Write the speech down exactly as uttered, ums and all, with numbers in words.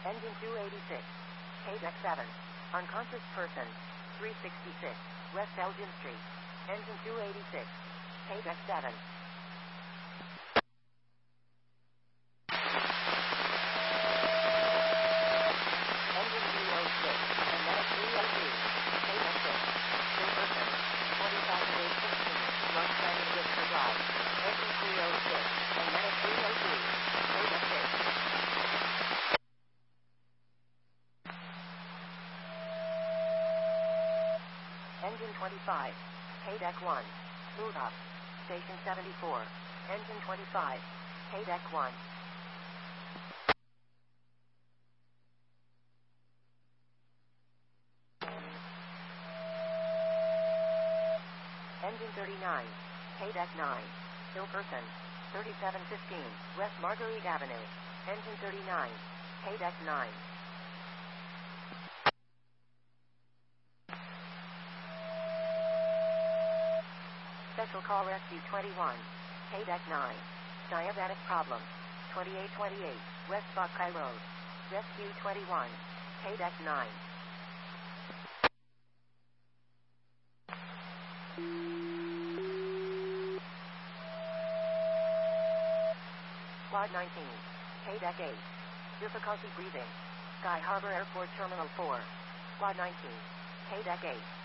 Engine two eighty-six. K-Deck seven. Unconscious person. three sixty-six. West Elgin Street. Engine two eighty-six. K-Deck seven. Engine three oh six. And Medic three oh two. K-Deck six. Still person. twenty thousand eight sixteen. North Canyon Whistler Drive. Engine three oh six. And Medic three oh two. K-Deck six. Engine twenty-five. K-Deck one. Move up. Station seventy-four. Engine twenty-five. K-Deck one. Engine thirty-nine. K-Deck nine. Still person. thirty-seven fifteen. West Marguerite Avenue. Engine thirty-nine. K-Deck nine. Special Call Rescue twenty-one. K-Deck nine. Diabetic problem. twenty-eight twenty-eight. West Buckeye Road. Rescue twenty-one. K-Deck nine. Squad nineteen. K-Deck eight. Difficulty breathing. Sky Harbor Airport Terminal four. Squad nineteen. K-Deck eight.